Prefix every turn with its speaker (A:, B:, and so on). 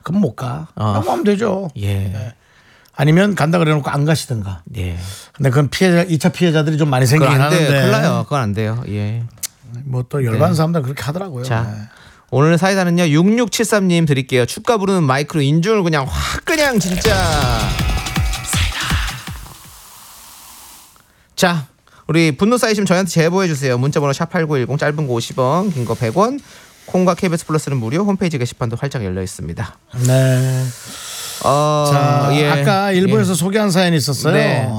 A: 그럼 못 가. 라고 하면 되죠.
B: 예.
A: 네. 아니면 간다 그래 놓고 안 가시든가.
B: 예.
A: 근데 그건 2차 피해자들이 좀 많이 생기긴
B: 그건 안 돼요.
A: 하는데.
B: 큰일 나요. 그건 안 돼요. 예.
A: 뭐 또 열받는 사람들은 그렇게 하더라고요.
B: 자.
A: 네.
B: 오늘 사이다는요 6673님 드릴게요. 축가 부르는 마이크로 인중을 그냥 확 그냥 진짜 사이다. 자 우리 분노 쌓이시면 저희한테 제보해 주세요. 문자번호 샵8910 짧은 거 50원 긴 거 100원 콩과 KBS 플러스는 무료. 홈페이지 게시판도 활짝 열려 있습니다.
A: 네. 자,
B: 예.
A: 아까 일부에서 소개한 사연이 있었어요.
B: 네.